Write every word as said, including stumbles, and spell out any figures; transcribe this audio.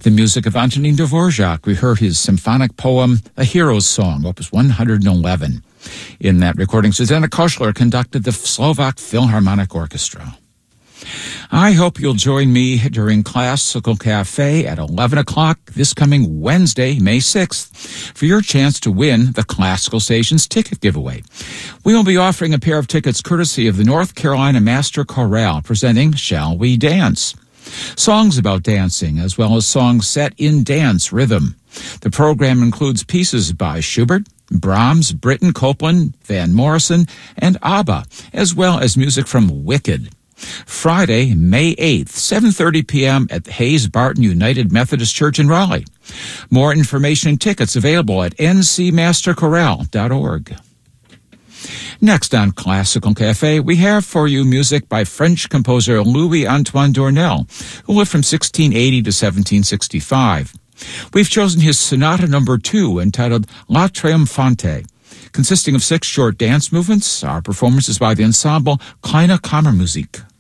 The music of Antonin Dvorak. We heard his symphonic poem, A Hero's Song, opus one hundred eleven. In that recording, Susanna Koshler conducted the Slovak Philharmonic Orchestra. I hope you'll join me during Classical Cafe at eleven o'clock this coming Wednesday, May sixth, for your chance to win the Classical Stations ticket giveaway. We will be offering a pair of tickets courtesy of the North Carolina Master Chorale presenting Shall We Dance? Songs about dancing, as well as songs set in dance rhythm. The program includes pieces by Schubert, Brahms, Britten, Copland, Van Morrison, and ABBA, as well as music from Wicked. Friday, May eighth, seven thirty p.m. at the Hayes Barton United Methodist Church in Raleigh. More information and tickets available at n c master chorale dot org. Next on Classical Cafe, we have for you music by French composer Louis-Antoine Dournel, who lived from sixteen eighty to seventeen sixty-five. We've chosen his Sonata Number Two, entitled La Triomphante. Consisting of six short dance movements, our performance is by the ensemble Kleine Kammermusik.